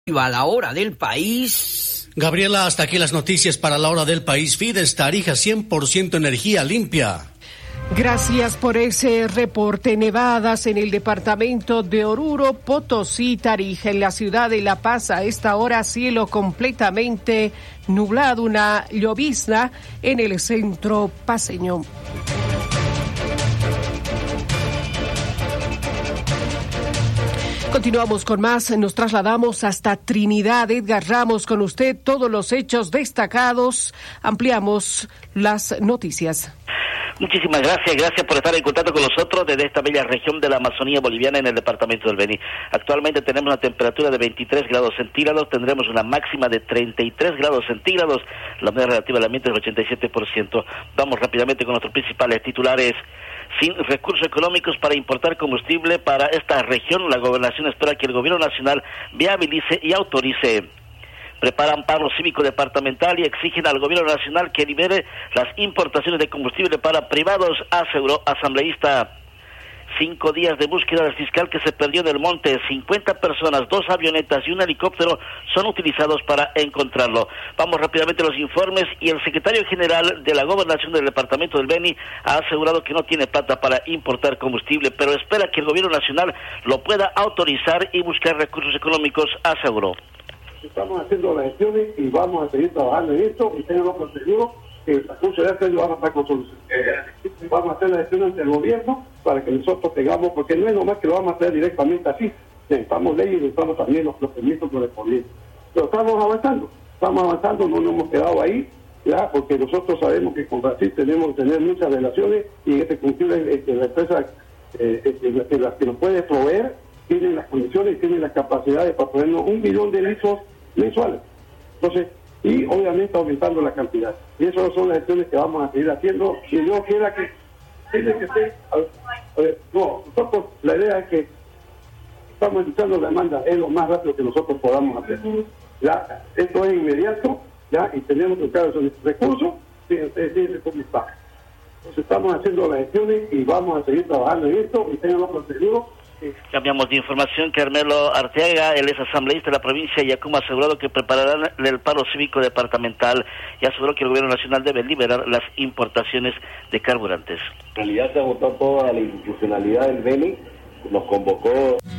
A la hora del país. Gabriela, hasta aquí las noticias para la hora del país. Fides, Tarija, 100% energía limpia. Gracias por ese reporte. Nevadas en el departamento de Oruro, Potosí, Tarija. En la ciudad de La Paz, a esta hora, cielo completamente nublado, una llovizna en el centro paceño. Continuamos con más, nos trasladamos hasta Trinidad. Edgar Ramos, con usted todos los hechos destacados. Ampliamos las noticias. Muchísimas gracias por estar en contacto con nosotros desde esta bella región de la Amazonía boliviana en el departamento del Beni. Actualmente tenemos una temperatura de 23 grados centígrados, tendremos una máxima de 33 grados centígrados, la humedad relativa del ambiente es del 87%. Vamos rápidamente con nuestros principales titulares. Sin recursos económicos para importar combustible para esta región, la gobernación espera que el gobierno nacional viabilice y autorice. Preparan paro cívico departamental y exigen al gobierno nacional que libere las importaciones de combustible para privados, aseguró asambleísta. 5 días de búsqueda del fiscal que se perdió en el monte. 50 personas, 2 avionetas y un helicóptero son utilizados para encontrarlo. Vamos rápidamente a los informes. Y el secretario general de la gobernación del departamento del Beni ha asegurado que no tiene plata para importar combustible, pero espera que el gobierno nacional lo pueda autorizar y buscar recursos económicos, aseguró. Estamos haciendo las gestiones y vamos a seguir trabajando en esto y tengo por seguro que el transcurso de este año vamos a estar con soluciones. Vamos a hacer la gestión ante el gobierno para que nosotros tengamos, porque no es nomás que lo vamos a hacer directamente así, necesitamos leyes y necesitamos también los permisos correspondientes. Pero estamos avanzando, no nos hemos quedado ahí, ya, porque nosotros sabemos que con Brasil tenemos que tener muchas relaciones y en este sentido la empresa que nos puede proveer tienen las condiciones y tienen las capacidades para ponernos 1 millón de litros mensuales. Entonces, y obviamente aumentando la cantidad. Y esas son las gestiones que vamos a seguir haciendo. Y yo quiera que tiene que ser, nosotros la idea es que estamos escuchando la demanda, es lo más rápido que nosotros podamos hacer. Ya, esto es inmediato, ya, y tenemos que buscar esos recursos, fíjense cómo está. Entonces estamos haciendo las gestiones y vamos a seguir trabajando en esto y tenganlo por seguro. Cambiamos de información. Carmelo Arteaga, él es asambleísta de la provincia de Yacumo, ha asegurado que prepararán el paro cívico departamental y aseguró que el gobierno nacional debe liberar las importaciones de carburantes. En realidad se agotó toda la institucionalidad del Beni, nos convocó